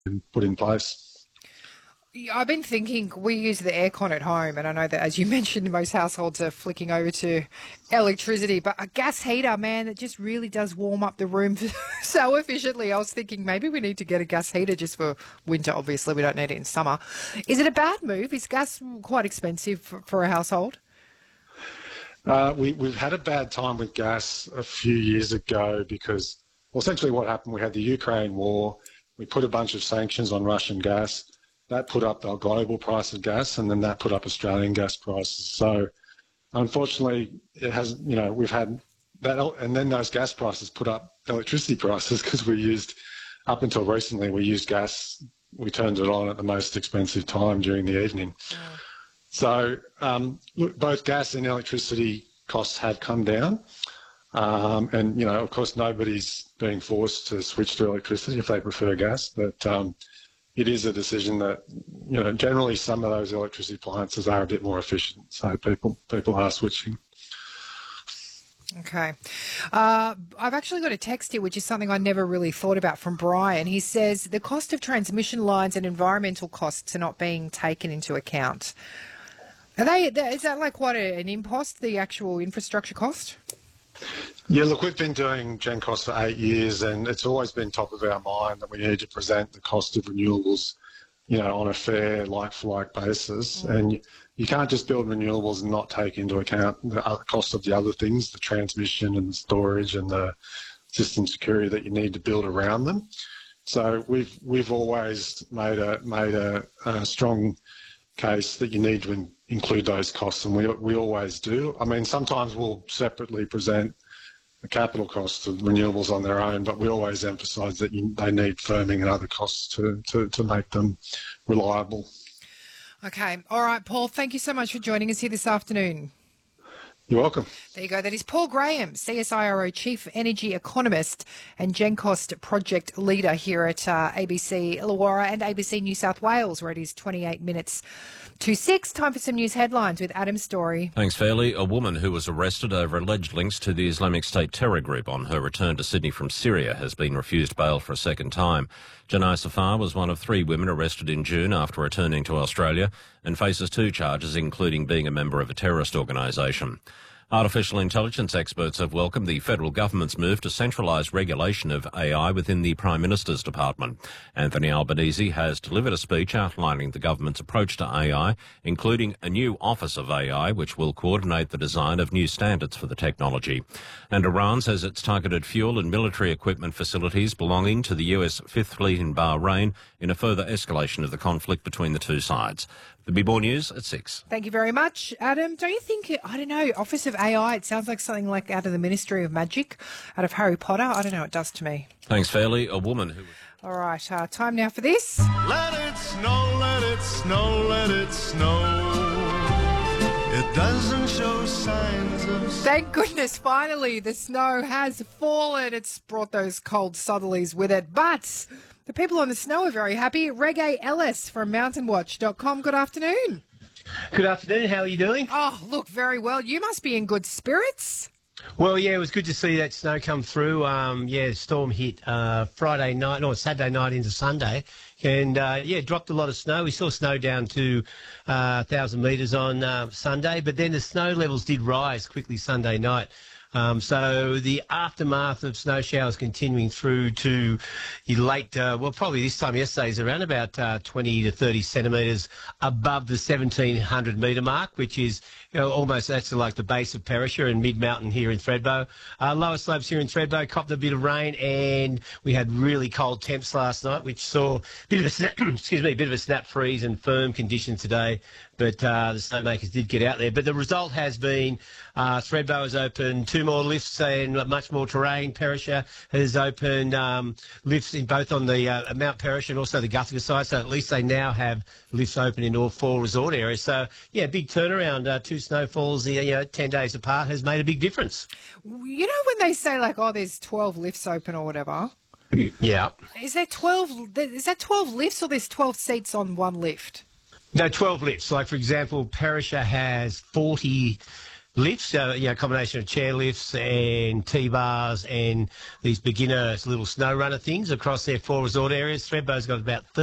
put in place. Yeah, I've been thinking, we use the aircon at home, and I know that, as you mentioned, most households are flicking over to electricity, but a gas heater, man, it just really does warm up the room so efficiently. I was thinking maybe we need to get a gas heater just for winter. Obviously, we don't need it in summer. Is it a bad move? Is gas quite expensive for a household? We've had a bad time with gas a few years ago because, well, essentially what happened, we had the Ukraine war, we put a bunch of sanctions on Russian gas. That put up the global price of gas, and then that put up Australian gas prices. So, unfortunately, it has. We've had that, and then those gas prices put up electricity prices because up until recently, we used gas. We turned it on at the most expensive time during the evening. Oh. So, look, both gas and electricity costs have come down, and of course, nobody's being forced to switch to electricity if they prefer gas, but. It is a decision that, generally some of those electricity appliances are a bit more efficient, so people are switching. Okay. I've actually got a text here, which is something I never really thought about, from Brian. He says the cost of transmission lines and environmental costs are not being taken into account. Is that like quite an impost, the actual infrastructure cost? Yeah, look, we've been doing GenCost for 8 years, and it's always been top of our mind that we need to present the cost of renewables, on a fair like-for-like basis. And you can't just build renewables and not take into account the cost of the other things, the transmission and the storage and the system security that you need to build around them. So we've always made a strong case that you need to include those costs, and we always do. I mean, sometimes we'll separately present the capital costs of renewables on their own, but we always emphasise that they need firming and other costs to make them reliable. Okay. All right, Paul, thank you so much for joining us here this afternoon. You're welcome. There you go. That is Paul Graham, CSIRO Chief Energy Economist and GenCost Project Leader here at ABC Illawarra and ABC New South Wales, where it is 28 minutes to 6. Time for some news headlines with Adam Story. Thanks, Fairley. A woman who was arrested over alleged links to the Islamic State terror group on her return to Sydney from Syria has been refused bail for a second time. Janai Safar was one of 3 women arrested in June after returning to Australia and faces 2 charges, including being a member of a terrorist organisation. Artificial intelligence experts have welcomed the federal government's move to centralise regulation of AI within the Prime Minister's department. Anthony Albanese has delivered a speech outlining the government's approach to AI, including a new Office of AI, which will coordinate the design of new standards for the technology. And Iran says it's targeted fuel and military equipment facilities belonging to the US Fifth Fleet in Bahrain in a further escalation of the conflict between the two sides. There'll be more news at 6. Thank you very much, Adam. Don't you think, Office of AI, it sounds like something like out of the Ministry of Magic, out of Harry Potter. I don't know, it does to me. Thanks, Fairley. A woman who... All right, time now for this. Let it snow, let it snow, let it snow. It doesn't show signs of... Thank goodness, finally, the snow has fallen. It's brought those cold southerlies with it, but... the people on the snow are very happy. Reggae Ellis from mountainwatch.com. Good afternoon. Good afternoon. How are you doing? Oh, look, very well. You must be in good spirits. Well, yeah, it was good to see that snow come through. Storm hit Saturday night into Sunday. And, dropped a lot of snow. We saw snow down to 1,000 metres on Sunday. But then the snow levels did rise quickly Sunday night. So the aftermath of snow showers continuing through to late, probably this time yesterday is around about 20 to 30 centimetres above the 1,700 metre mark, which is almost that's like the base of Perisher and mid-mountain here in Thredbo. Lower slopes here in Thredbo copped a bit of rain, and we had really cold temps last night, which saw a bit of a snap freeze and firm conditions today. But the snowmakers did get out there. But the result has been Thredbo has opened 2 more lifts and much more terrain. Perisher has opened lifts in both on the Mount Perisher and also the Guthiga side. So at least they now have lifts open in all 4 resort areas. So, yeah, big turnaround. 2 snowfalls 10 days apart has made a big difference. You know when they say, like, there's 12 lifts open or whatever? Yeah. Is that 12 lifts or there's 12 seats on one lift? No, 12 lifts. Like, for example, Perisher has 40 lifts, a combination of chair lifts and T-bars and these beginner little snow runner things across their 4 resort areas. Thredbo's got about